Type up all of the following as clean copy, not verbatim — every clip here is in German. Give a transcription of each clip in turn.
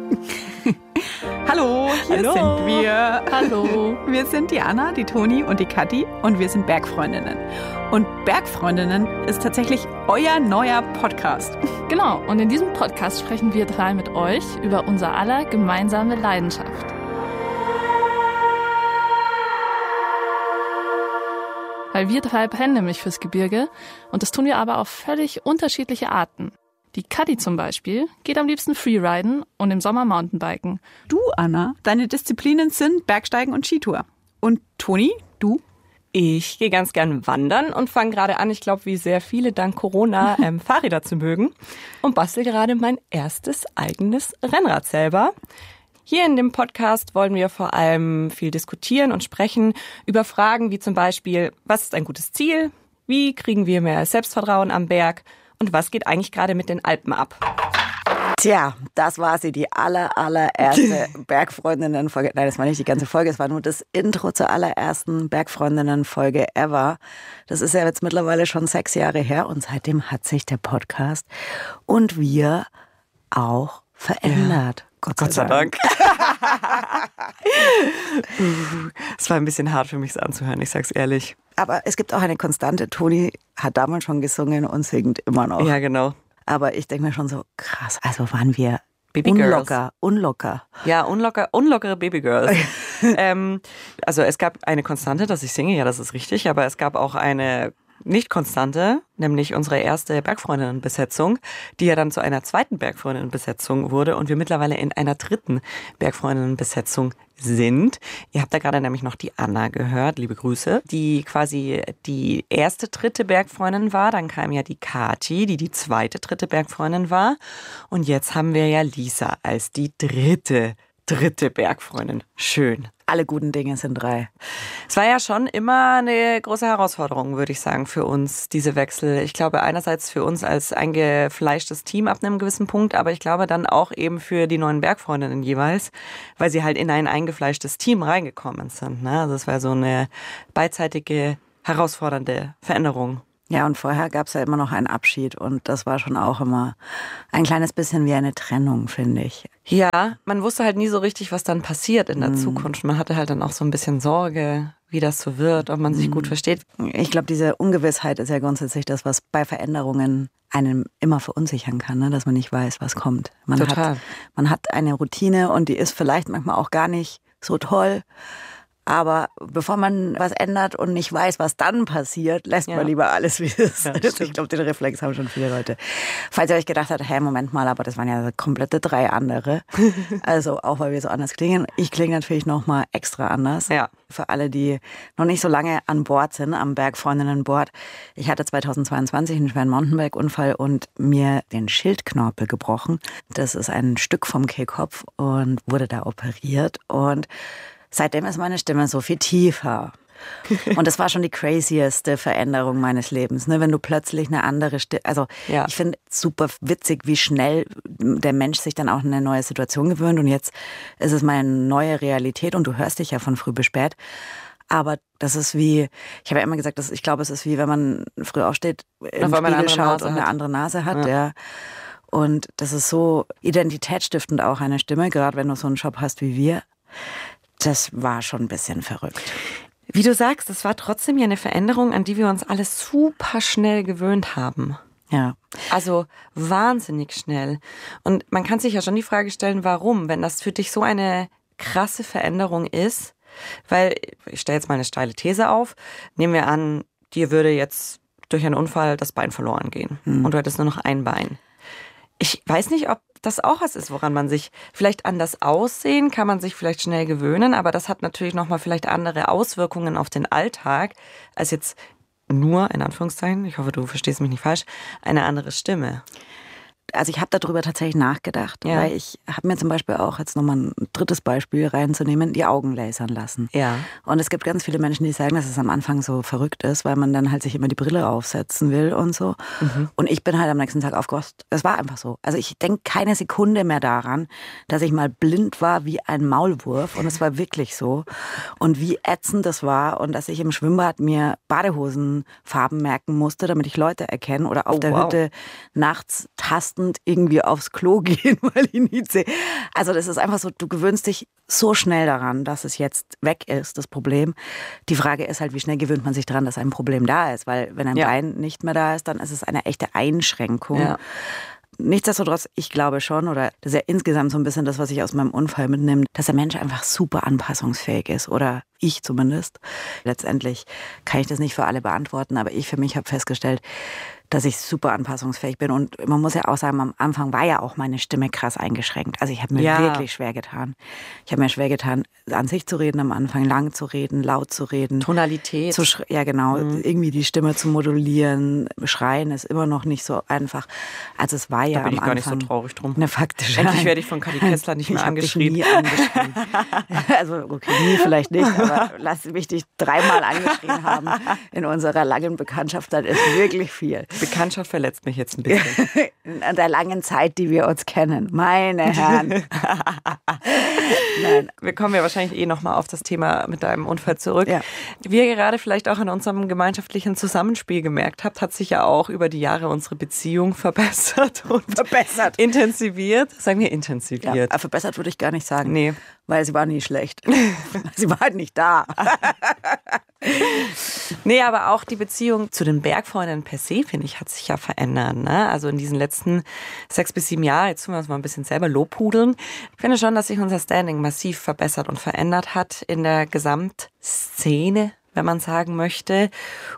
Hallo, hier sind wir. Hallo. Wir sind die Anna, die Toni und die Kathi und wir sind Bergfreundinnen. Und Bergfreundinnen ist tatsächlich euer neuer Podcast. Genau, und in diesem Podcast sprechen wir drei mit euch über unser aller gemeinsame Leidenschaft. Weil wir drei brennen nämlich fürs Gebirge und das tun wir aber auf völlig unterschiedliche Arten. Die Kathi zum Beispiel geht am liebsten Freeriden und im Sommer Mountainbiken. Du, Anna, deine Disziplinen sind Bergsteigen und Skitour. Und Toni, du? Ich gehe ganz gern wandern und fange gerade an, ich glaube, wie sehr viele dank Corona, Fahrräder zu mögen und bastel gerade mein erstes eigenes Rennrad selber. Hier in dem Podcast wollen wir vor allem viel diskutieren und sprechen über Fragen wie zum Beispiel, was ist ein gutes Ziel? Wie kriegen wir mehr Selbstvertrauen am Berg? Und was geht eigentlich gerade mit den Alpen ab? Tja, das war sie, die allererste Bergfreundinnen-Folge. Nein, das war nicht die ganze Folge, es war nur das Intro zur allerersten Bergfreundinnen-Folge ever. Das ist ja jetzt mittlerweile schon 6 Jahre her und seitdem hat sich der Podcast und wir auch verändert. Ja. Gott sei Dank. Es war ein bisschen hart für mich, es anzuhören, ich sag's ehrlich. Aber es gibt auch eine Konstante. Toni hat damals schon gesungen und singt immer noch. Ja, genau. Aber ich denke mir schon so, krass, also waren wir Babygirls. Unlocker. Ja, unlockere Babygirls. Also es gab eine Konstante, dass ich singe, ja, das ist richtig, aber es gab auch eine Nicht-Konstante, nämlich unsere erste Bergfreundinnenbesetzung, die ja dann zu einer zweiten Bergfreundinnenbesetzung wurde und wir mittlerweile in einer dritten Bergfreundinnenbesetzung sind. Ihr habt da gerade nämlich noch die Anna gehört, liebe Grüße, die quasi die erste dritte Bergfreundin war. Dann kam ja die Kathi, die zweite dritte Bergfreundin war. Und jetzt haben wir ja Lisa als die dritte Bergfreundin. Schön. Alle guten Dinge sind 3. Es war ja schon immer eine große Herausforderung, würde ich sagen, für uns, diese Wechsel. Ich glaube, einerseits für uns als eingefleischtes Team ab einem gewissen Punkt, aber ich glaube dann auch eben für die neuen Bergfreundinnen jeweils, weil sie halt in ein eingefleischtes Team reingekommen sind. Ne? Also es war so eine beidseitige, herausfordernde Veränderung. Ja, und vorher gab es ja immer noch einen Abschied und das war schon auch immer ein kleines bisschen wie eine Trennung, finde ich. Ja, man wusste halt nie so richtig, was dann passiert in der Zukunft. Man hatte halt dann auch so ein bisschen Sorge, wie das so wird, ob man sich gut versteht. Ich glaube, diese Ungewissheit ist ja grundsätzlich das, was bei Veränderungen einen immer verunsichern kann, ne? Dass man nicht weiß, was kommt. Man hat eine Routine und die ist vielleicht manchmal auch gar nicht so toll. Aber bevor man was ändert und nicht weiß, was dann passiert, lässt man lieber alles, wie es ist. Ich glaube, den Reflex haben schon viele Leute. Falls ihr euch gedacht habt, Moment mal, aber das waren ja komplette 3 andere. Also auch, weil wir so anders klingen. Ich klinge natürlich noch mal extra anders. Ja. Für alle, die noch nicht so lange an Bord sind, am Bergfreundinnen-Bord. Ich hatte 2022 einen schweren Mountainbike-Unfall und mir den Schildknorpel gebrochen. Das ist ein Stück vom Kehlkopf und wurde da operiert und seitdem ist meine Stimme so viel tiefer. Und das war schon die crazieste Veränderung meines Lebens, ne? Wenn du plötzlich eine andere Stimme, also ich finde super witzig, wie schnell der Mensch sich dann auch in eine neue Situation gewöhnt und jetzt ist es meine neue Realität und du hörst dich ja von früh bis spät. Aber das ist wie, ich habe ja immer gesagt, ich glaube, es ist wie, wenn man früh aufsteht, in den Spiegel schaut und eine andere Nase hat, ja. Und das ist so identitätsstiftend auch eine Stimme, gerade wenn du so einen Job hast wie wir. Das war schon ein bisschen verrückt. Wie du sagst, es war trotzdem ja eine Veränderung, an die wir uns alle super schnell gewöhnt haben. Ja. Also wahnsinnig schnell. Und man kann sich ja schon die Frage stellen, warum, wenn das für dich so eine krasse Veränderung ist. Weil, ich stelle jetzt mal eine steile These auf, nehmen wir an, dir würde jetzt durch einen Unfall das Bein verloren gehen und du hättest nur noch ein Bein. Ich weiß nicht, ob das auch was ist, woran man sich vielleicht anders aussehen, kann man sich vielleicht schnell gewöhnen, aber das hat natürlich nochmal vielleicht andere Auswirkungen auf den Alltag, als jetzt nur, in Anführungszeichen, ich hoffe, du verstehst mich nicht falsch, eine andere Stimme. Also ich habe darüber tatsächlich nachgedacht, weil ich habe mir zum Beispiel auch, jetzt nochmal ein drittes Beispiel reinzunehmen, die Augen lasern lassen. Ja. Und es gibt ganz viele Menschen, die sagen, dass es am Anfang so verrückt ist, weil man dann halt sich immer die Brille aufsetzen will und so. Und ich bin halt am nächsten Tag aufgewacht. Es war einfach so. Also ich denke keine Sekunde mehr daran, dass ich mal blind war wie ein Maulwurf. Und es war wirklich so. Und wie ätzend das war und dass ich im Schwimmbad mir Badehosenfarben merken musste, damit ich Leute erkenne oder auf der Hütte nachts tasten ätzend irgendwie aufs Klo gehen, weil ich nicht sehe. Also das ist einfach so, du gewöhnst dich so schnell daran, dass es jetzt weg ist, das Problem. Die Frage ist halt, wie schnell gewöhnt man sich daran, dass ein Problem da ist, weil wenn ein Bein nicht mehr da ist, dann ist es eine echte Einschränkung. Ja. Nichtsdestotrotz, ich glaube schon, oder das ist ja insgesamt so ein bisschen das, was ich aus meinem Unfall mitnehme, dass der Mensch einfach super anpassungsfähig ist, oder ich zumindest. Letztendlich kann ich das nicht für alle beantworten, aber ich für mich habe festgestellt, dass ich super anpassungsfähig bin. Und man muss ja auch sagen, am Anfang war ja auch meine Stimme krass eingeschränkt. Also ich habe mir wirklich schwer getan. Ich habe mir schwer getan, an sich zu reden am Anfang, lang zu reden, laut zu reden. Tonalität. Ja, genau. Irgendwie die Stimme zu modulieren. Schreien ist immer noch nicht so einfach. Also es war ja am Anfang. Da bin ich gar nicht so traurig drum. Eine faktische. Endlich werde ich von Kati Kessler nicht mehr angeschrien. Ich habe dich nie angeschrien. Also okay, nie vielleicht nicht, aber lass mich dich 3-mal angeschrien haben in unserer langen Bekanntschaft. Das ist wirklich viel. Bekanntschaft verletzt mich jetzt ein bisschen. An der langen Zeit, die wir uns kennen. Meine Herren. Nein. Wir kommen ja wahrscheinlich nochmal auf das Thema mit deinem Unfall zurück. Ja. Wie ihr gerade vielleicht auch in unserem gemeinschaftlichen Zusammenspiel gemerkt habt, hat sich ja auch über die Jahre unsere Beziehung verbessert und intensiviert. Sagen wir intensiviert. Ja, verbessert würde ich gar nicht sagen. Nee. Weil sie war nie schlecht. Sie war halt nicht da. Nee, aber auch die Beziehung zu den Bergfreunden per se, finde ich, hat sich ja verändert. Ne? Also in diesen letzten 6 bis 7 Jahren, jetzt tun wir uns mal ein bisschen selber lobhudeln. Ich finde schon, dass sich unser Standing massiv verbessert und verändert hat in der Gesamtszene, wenn man sagen möchte.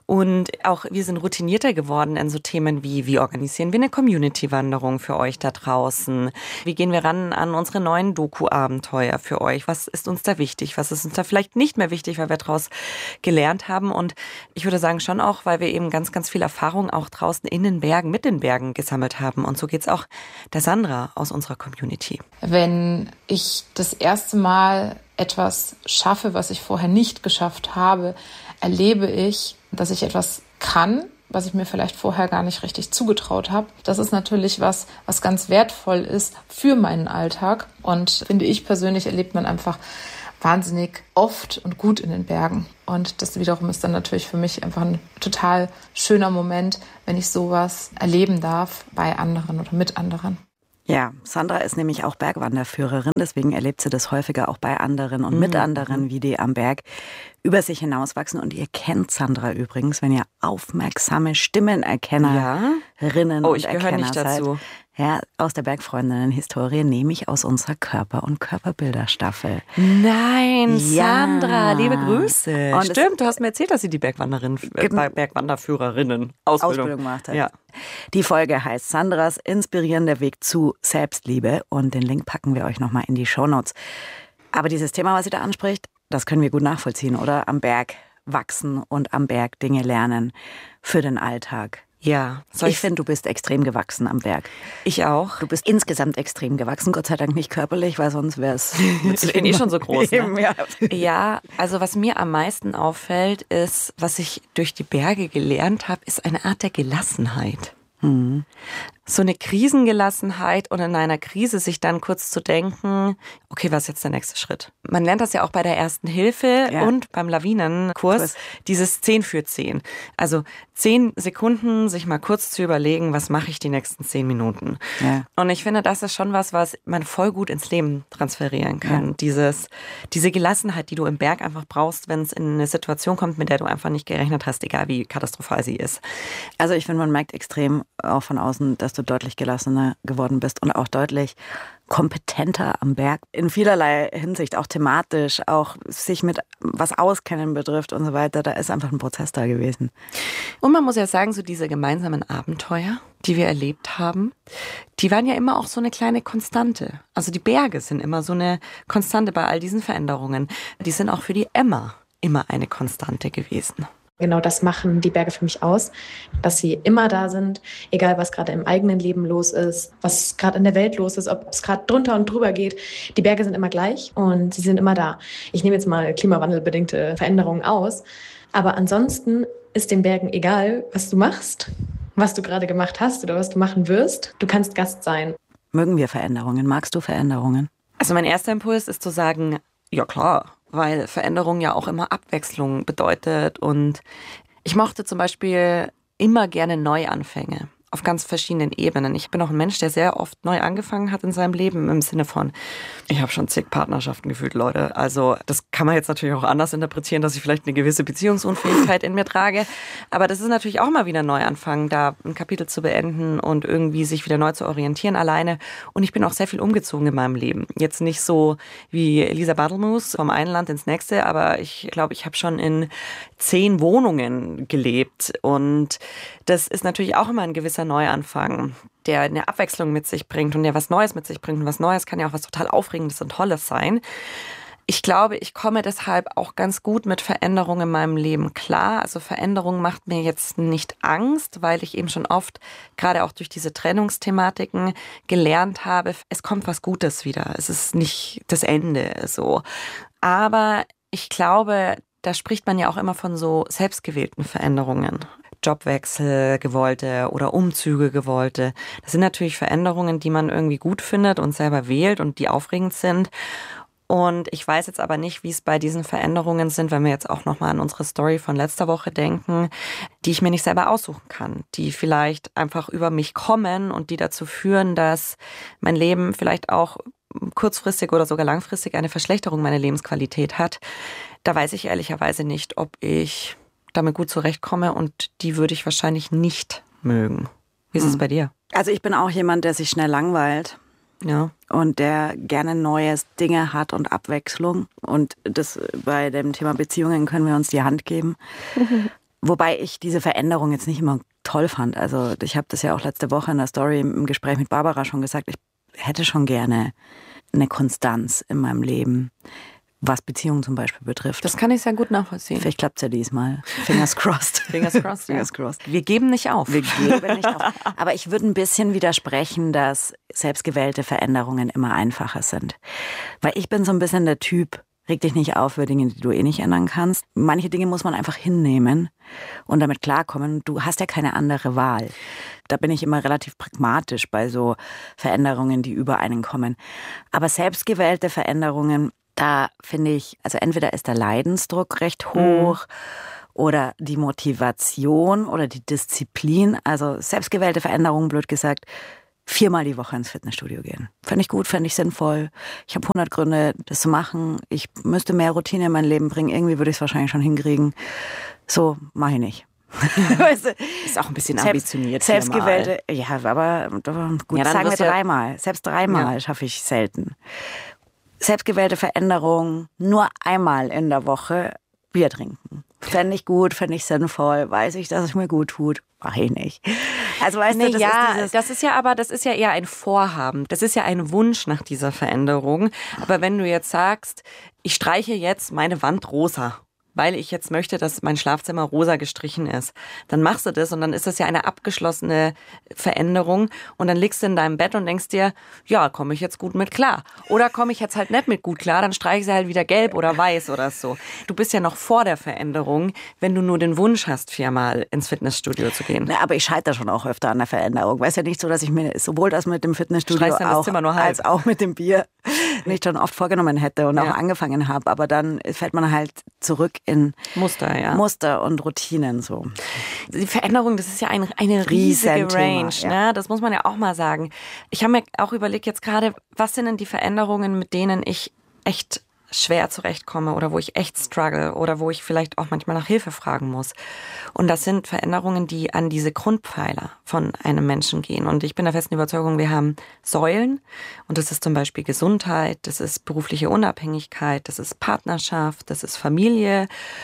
Und auch wir sind routinierter geworden in so Themen wie organisieren wir eine Community-Wanderung für euch da draußen? Wie gehen wir ran an unsere neuen Doku-Abenteuer für euch? Was ist uns da wichtig? Was ist uns da vielleicht nicht mehr wichtig, weil wir daraus gelernt haben? Und ich würde sagen schon auch, weil wir eben ganz, ganz viel Erfahrung auch draußen in den Bergen, mit den Bergen gesammelt haben. Und so geht's auch der Sandra aus unserer Community. Wenn ich das erste Mal etwas schaffe, was ich vorher nicht geschafft habe, erlebe ich, dass ich etwas kann, was ich mir vielleicht vorher gar nicht richtig zugetraut habe. Das ist natürlich was ganz wertvoll ist für meinen Alltag. Und finde ich persönlich, erlebt man einfach wahnsinnig oft und gut in den Bergen. Und das wiederum ist dann natürlich für mich einfach ein total schöner Moment, wenn ich sowas erleben darf bei anderen oder mit anderen. Ja, Sandra ist nämlich auch Bergwanderführerin, deswegen erlebt sie das häufiger auch bei anderen und mit anderen, wie die am Berg über sich hinauswachsen. Und ihr kennt Sandra übrigens, wenn ihr aufmerksame Stimmenerkennerinnen und Erkenner nicht dazu. Seid. Ja, aus der Bergfreundinnen-Historie, nämlich aus unserer Körper- und Körperbilder-Staffel. Nein, Sandra, liebe Grüße. Und stimmt, du hast mir erzählt, dass sie die Bergwanderführerinnen Ausbildung gemacht hat. Ja. Die Folge heißt Sandras inspirierender Weg zu Selbstliebe und den Link packen wir euch nochmal in die Shownotes. Aber dieses Thema, was sie da anspricht, das können wir gut nachvollziehen, oder? Am Berg wachsen und am Berg Dinge lernen für den Alltag. Ja. Ich finde, du bist extrem gewachsen am Berg. Ich auch. Du bist insgesamt extrem gewachsen, Gott sei Dank nicht körperlich, weil sonst wäre es... Ich bin schon so groß. Ne? Ja, also was mir am meisten auffällt, ist, was ich durch die Berge gelernt habe, ist eine Art der Gelassenheit. Mhm. So eine Krisengelassenheit und in einer Krise sich dann kurz zu denken, okay, was ist jetzt der nächste Schritt? Man lernt das ja auch bei der Ersten Hilfe und beim Lawinenkurs, dieses 10 für 10. Also 10 Sekunden, sich mal kurz zu überlegen, was mache ich die nächsten 10 Minuten? Ja. Und ich finde, das ist schon was man voll gut ins Leben transferieren kann. Ja. Diese Gelassenheit, die du im Berg einfach brauchst, wenn es in eine Situation kommt, mit der du einfach nicht gerechnet hast, egal wie katastrophal sie ist. Also ich finde, man merkt extrem auch von außen, dass du deutlich gelassener geworden bist und auch deutlich kompetenter am Berg. In vielerlei Hinsicht, auch thematisch, auch sich mit was auskennen betrifft und so weiter. Da ist einfach ein Prozess da gewesen. Und man muss ja sagen, so diese gemeinsamen Abenteuer, die wir erlebt haben, die waren ja immer auch so eine kleine Konstante. Also die Berge sind immer so eine Konstante bei all diesen Veränderungen. Die sind auch für die Emma immer eine Konstante gewesen. Genau das machen die Berge für mich aus, dass sie immer da sind, egal was gerade im eigenen Leben los ist, was gerade in der Welt los ist, ob es gerade drunter und drüber geht. Die Berge sind immer gleich und sie sind immer da. Ich nehme jetzt mal klimawandelbedingte Veränderungen aus, aber ansonsten ist den Bergen egal, was du machst, was du gerade gemacht hast oder was du machen wirst. Du kannst Gast sein. Mögen wir Veränderungen? Magst du Veränderungen? Also mein erster Impuls ist zu sagen, ja klar. Weil Veränderung ja auch immer Abwechslung bedeutet. Und ich mochte zum Beispiel immer gerne Neuanfänge. auf ganz verschiedenen Ebenen. Ich bin auch ein Mensch, der sehr oft neu angefangen hat in seinem Leben, im Sinne von, ich habe schon zig Partnerschaften gefühlt, Leute. Also das kann man jetzt natürlich auch anders interpretieren, dass ich vielleicht eine gewisse Beziehungsunfähigkeit in mir trage. Aber das ist natürlich auch mal wieder Neuanfang, da ein Kapitel zu beenden und irgendwie sich wieder neu zu orientieren alleine. Und ich bin auch sehr viel umgezogen in meinem Leben. Jetzt nicht so wie Elisa Bartelmus vom einen Land ins nächste, aber ich glaube, ich habe schon in 10 Wohnungen gelebt. Und das ist natürlich auch immer ein gewisser Neuanfang, der eine Abwechslung mit sich bringt und der was Neues mit sich bringt. Und was Neues kann ja auch was total Aufregendes und Tolles sein. Ich glaube, ich komme deshalb auch ganz gut mit Veränderungen in meinem Leben klar. Also Veränderung macht mir jetzt nicht Angst, weil ich eben schon oft, gerade auch durch diese Trennungsthematiken, gelernt habe, es kommt was Gutes wieder. Es ist nicht das Ende so. Aber ich glaube, da spricht man ja auch immer von so selbstgewählten Veränderungen. Jobwechsel gewollte oder Umzüge gewollte. Das sind natürlich Veränderungen, die man irgendwie gut findet und selber wählt und die aufregend sind. Und ich weiß jetzt aber nicht, wie es bei diesen Veränderungen sind, wenn wir jetzt auch nochmal an unsere Story von letzter Woche denken, die ich mir nicht selber aussuchen kann, die vielleicht einfach über mich kommen und die dazu führen, dass mein Leben vielleicht auch kurzfristig oder sogar langfristig eine Verschlechterung meiner Lebensqualität hat. Da weiß ich ehrlicherweise nicht, ob ich damit gut zurechtkomme und die würde ich wahrscheinlich nicht mögen. Wie ist es bei dir? Also ich bin auch jemand, der sich schnell langweilt. Ja. Und der gerne neue Dinge hat und Abwechslung. Und das bei dem Thema Beziehungen können wir uns die Hand geben. Wobei ich diese Veränderung jetzt nicht immer toll fand. Also ich habe das ja auch letzte Woche in der Story im Gespräch mit Barbara schon gesagt. Ich hätte schon gerne eine Konstanz in meinem Leben, was Beziehungen zum Beispiel betrifft. Das kann ich sehr gut nachvollziehen. Vielleicht klappt es ja diesmal. Fingers crossed. Fingers crossed, Fingers crossed. Wir geben nicht auf. Wir geben nicht auf. Aber ich würde ein bisschen widersprechen, dass selbstgewählte Veränderungen immer einfacher sind. Weil ich bin so ein bisschen der Typ, reg dich nicht auf für Dinge, die du eh nicht ändern kannst. Manche Dinge muss man einfach hinnehmen und damit klarkommen. Du hast ja keine andere Wahl. Da bin ich immer relativ pragmatisch bei so Veränderungen, die über einen kommen. Aber selbstgewählte Veränderungen, da finde ich, also entweder ist der Leidensdruck recht hoch oder die Motivation oder die Disziplin. Also selbstgewählte Veränderungen, blöd gesagt, 4-mal die Woche ins Fitnessstudio gehen. Fände ich gut, fände ich sinnvoll. Ich habe 100 Gründe, das zu machen. Ich müsste mehr Routine in mein Leben bringen. Irgendwie würde ich es wahrscheinlich schon hinkriegen. So, mache ich nicht. Weißt du, ist auch ein bisschen ambitioniert. Selbstgewählte, ja, aber gut, ja, sagen wir 3-mal. Selbst 3-mal schaffe ich selten. Selbstgewählte Veränderung, nur einmal in der Woche Bier trinken. Fände ich gut, fände ich sinnvoll, weiß ich, dass es mir gut tut, mache ich nicht. Also weißt du, das ist ja eher ein Vorhaben. Das ist ja ein Wunsch nach dieser Veränderung. Aber wenn du jetzt sagst, ich streiche jetzt meine Wand rosa, weil ich jetzt möchte, dass mein Schlafzimmer rosa gestrichen ist. Dann machst du das und dann ist das ja eine abgeschlossene Veränderung und dann liegst du in deinem Bett und denkst dir, ja, komme ich jetzt gut mit klar. Oder komme ich jetzt halt nicht mit gut klar, dann streiche ich sie halt wieder gelb oder weiß oder so. Du bist ja noch vor der Veränderung, wenn du nur den Wunsch hast, 4-mal ins Fitnessstudio zu gehen. Na, aber ich scheitere schon auch öfter an der Veränderung. Weiß ja nicht so, dass ich mir sowohl das mit dem Fitnessstudio als auch mit dem Bier nicht schon oft vorgenommen hätte und auch angefangen habe. Aber dann fällt man halt zurück in Muster und Routinen so. Die Veränderung, das ist ja eine riesige Range. Ne? Das muss man ja auch mal sagen. Ich habe mir auch überlegt jetzt gerade, was sind denn die Veränderungen, mit denen ich echt schwer zurechtkomme oder wo ich echt struggle oder wo ich vielleicht auch manchmal nach Hilfe fragen muss. Und das sind Veränderungen, die an diese Grundpfeiler von einem Menschen gehen. Und ich bin der festen Überzeugung, wir haben Säulen und das ist zum Beispiel Gesundheit, das ist berufliche Unabhängigkeit, das ist Partnerschaft, das ist Familie.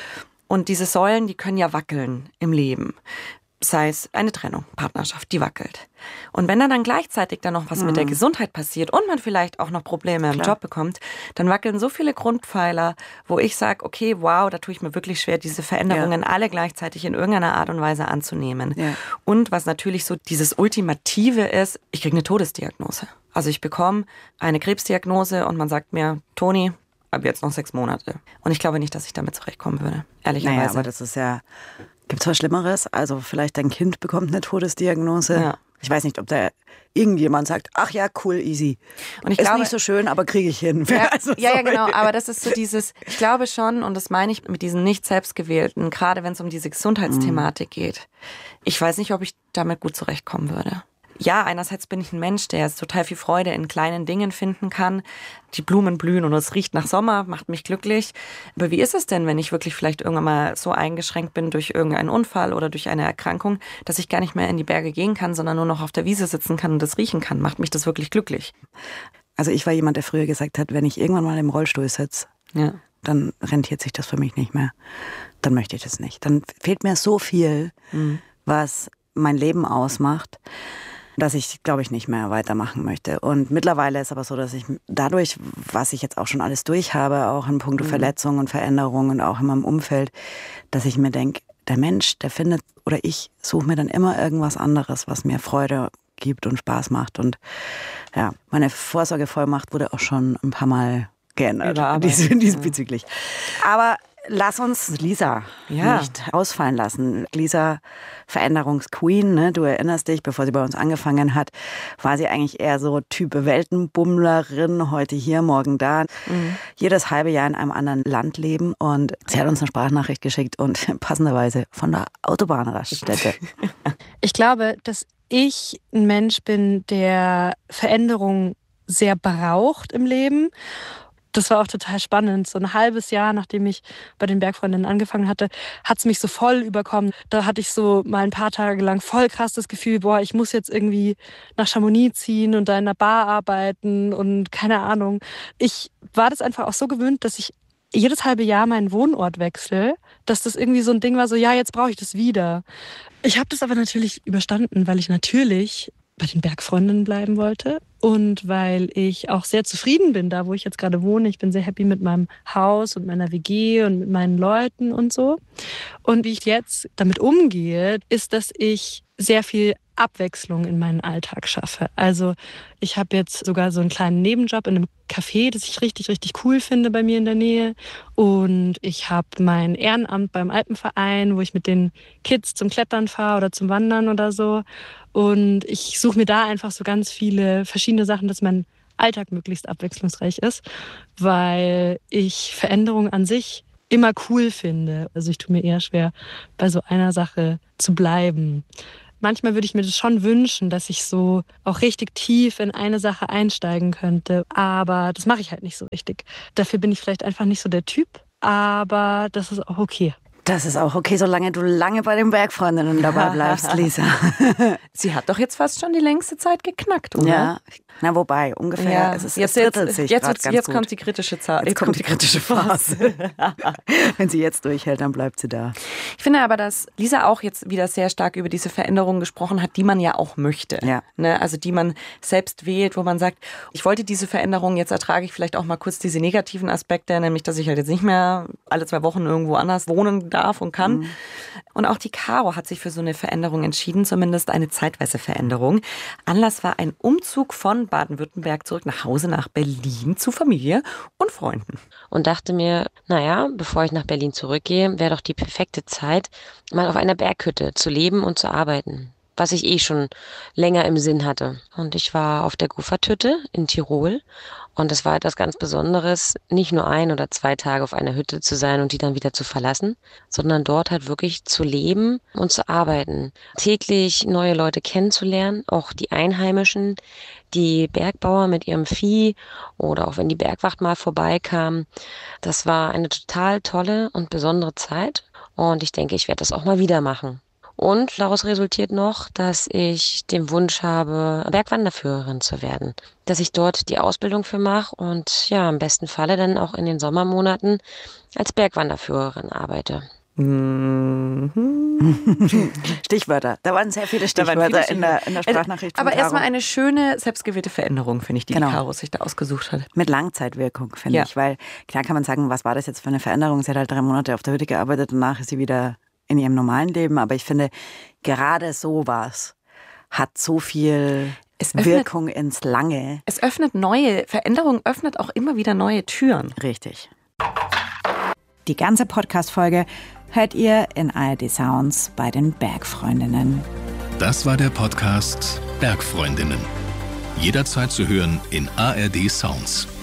Und diese Säulen, die können ja wackeln im Leben. Sei es eine Trennung, Partnerschaft, die wackelt. Und wenn dann gleichzeitig dann noch was mit der Gesundheit passiert und man vielleicht auch noch Probleme im Job bekommt, dann wackeln so viele Grundpfeiler, wo ich sage, okay, wow, da tue ich mir wirklich schwer, diese Veränderungen alle gleichzeitig in irgendeiner Art und Weise anzunehmen. Ja. Und was natürlich so dieses Ultimative ist, ich kriege eine Todesdiagnose. Also ich bekomme eine Krebsdiagnose und man sagt mir, Toni, ab jetzt noch 6 Monate. Und ich glaube nicht, dass ich damit zurechtkommen würde, ehrlicherweise. Naja, aber das ist ja... Gibt es was Schlimmeres? Also vielleicht dein Kind bekommt eine Todesdiagnose. Ja. Ich weiß nicht, ob da irgendjemand sagt, ach ja, cool, easy. Und ich glaube, ist nicht so schön, aber kriege ich hin. Ja, also, ja, genau, aber das ist so dieses, ich glaube schon, und das meine ich mit diesen nicht selbstgewählten, gerade wenn es um diese Gesundheitsthematik geht. Ich weiß nicht, ob ich damit gut zurechtkommen würde. Ja, einerseits bin ich ein Mensch, der jetzt total viel Freude in kleinen Dingen finden kann. Die Blumen blühen und es riecht nach Sommer, macht mich glücklich. Aber wie ist es denn, wenn ich wirklich vielleicht irgendwann mal so eingeschränkt bin durch irgendeinen Unfall oder durch eine Erkrankung, dass ich gar nicht mehr in die Berge gehen kann, sondern nur noch auf der Wiese sitzen kann und das riechen kann? Macht mich das wirklich glücklich? Also ich war jemand, der früher gesagt hat, wenn ich irgendwann mal im Rollstuhl sitze, dann rentiert sich das für mich nicht mehr. Dann möchte ich das nicht. Dann fehlt mir so viel, was mein Leben ausmacht, dass ich, glaube ich, nicht mehr weitermachen möchte. Und mittlerweile ist aber so, dass ich dadurch, was ich jetzt auch schon alles durch habe, auch in puncto Verletzungen und Veränderungen und auch in meinem Umfeld, dass ich mir denke, der Mensch, der findet, oder ich suche mir dann immer irgendwas anderes, was mir Freude gibt und Spaß macht. Und ja, meine Vorsorgevollmacht wurde auch schon ein paar Mal geändert, diesbezüglich. Aber lass uns Lisa nicht ausfallen lassen. Lisa, Veränderungsqueen, ne? Du erinnerst dich, bevor sie bei uns angefangen hat, war sie eigentlich eher so Typ Weltenbummlerin, heute hier, morgen da. Jedes halbe Jahr in einem anderen Land leben. Und sie hat uns eine Sprachnachricht geschickt und passenderweise von der Autobahnraststätte. Ich glaube, dass ich ein Mensch bin, der Veränderung sehr braucht im Leben. Das war auch total spannend. So ein halbes Jahr, nachdem ich bei den Bergfreundinnen angefangen hatte, hat es mich so voll überkommen. Da hatte ich so mal ein paar Tage lang voll krass das Gefühl, boah, ich muss jetzt irgendwie nach Chamonix ziehen und da in einer Bar arbeiten und keine Ahnung. Ich war das einfach auch so gewöhnt, dass ich jedes halbe Jahr meinen Wohnort wechsle, dass das irgendwie so ein Ding war, so ja, jetzt brauche ich das wieder. Ich habe das aber natürlich überstanden, weil ich natürlich bei den Bergfreundinnen bleiben wollte und weil ich auch sehr zufrieden bin, da wo ich jetzt gerade wohne. Ich bin sehr happy mit meinem Haus und meiner WG und mit meinen Leuten und so. Und wie ich jetzt damit umgehe, ist, dass ich sehr viel Abwechslung in meinen Alltag schaffe. Also ich habe jetzt sogar so einen kleinen Nebenjob in einem Café, das ich richtig, richtig cool finde bei mir in der Nähe. Und ich habe mein Ehrenamt beim Alpenverein, wo ich mit den Kids zum Klettern fahre oder zum Wandern oder so. Und ich suche mir da einfach so ganz viele verschiedene Sachen, dass mein Alltag möglichst abwechslungsreich ist, weil ich Veränderung an sich immer cool finde. Also ich tue mir eher schwer, bei so einer Sache zu bleiben. Manchmal würde ich mir das schon wünschen, dass ich so auch richtig tief in eine Sache einsteigen könnte. Aber das mache ich halt nicht so richtig. Dafür bin ich vielleicht einfach nicht so der Typ. Aber das ist auch okay. Das ist auch okay, solange du lange bei den Bergfreundinnen dabei bleibst, Lisa. Sie hat doch jetzt fast schon die längste Zeit geknackt, oder? Ja, na wobei, ungefähr. Ja. Es drittelt sich gerade ganz jetzt gut. kommt die kritische Zeit. Jetzt kommt die kritische Phase. Wenn sie jetzt durchhält, dann bleibt sie da. Ich finde aber, dass Lisa auch jetzt wieder sehr stark über diese Veränderungen gesprochen hat, die man ja auch möchte. Ja. Ne? Also die man selbst wählt, wo man sagt, ich wollte diese Veränderung, jetzt ertrage ich vielleicht auch mal kurz diese negativen Aspekte, nämlich, dass ich halt jetzt nicht mehr alle 2 Wochen irgendwo anders wohnen darf und kann. Und auch die Caro hat sich für so eine Veränderung entschieden, zumindest eine zeitweise Veränderung. Anlass war ein Umzug von Baden-Württemberg zurück nach Hause nach Berlin zu Familie und Freunden. Und dachte mir, naja, bevor ich nach Berlin zurückgehe, wäre doch die perfekte Zeit, mal auf einer Berghütte zu leben und zu arbeiten, was ich eh schon länger im Sinn hatte. Und ich war auf der Gufferthütte in Tirol. Und es war etwas ganz Besonderes, nicht nur 1 oder 2 Tage auf einer Hütte zu sein und die dann wieder zu verlassen, sondern dort halt wirklich zu leben und zu arbeiten. Täglich neue Leute kennenzulernen, auch die Einheimischen, die Bergbauer mit ihrem Vieh oder auch wenn die Bergwacht mal vorbeikam. Das war eine total tolle und besondere Zeit und ich denke, ich werde das auch mal wieder machen. Und daraus resultiert noch, dass ich den Wunsch habe, Bergwanderführerin zu werden. Dass ich dort die Ausbildung für mache und ja, im besten Falle dann auch in den Sommermonaten als Bergwanderführerin arbeite. Stichwörter. Da waren sehr viele Stichwörter in der Sprachnachricht. Aber erstmal eine schöne, selbstgewählte Veränderung, finde ich, die Caro sich da ausgesucht hat. Mit Langzeitwirkung, finde ich. Weil klar kann man sagen, was war das jetzt für eine Veränderung? Sie hat halt 3 Monate auf der Hütte gearbeitet, danach ist sie wieder in ihrem normalen Leben. Aber ich finde, gerade sowas hat so viel Wirkung ins Lange. Es öffnet Veränderung öffnet auch immer wieder neue Türen. Richtig. Die ganze Podcast-Folge hört ihr in ARD Sounds bei den Bergfreundinnen. Das war der Podcast Bergfreundinnen. Jederzeit zu hören in ARD Sounds.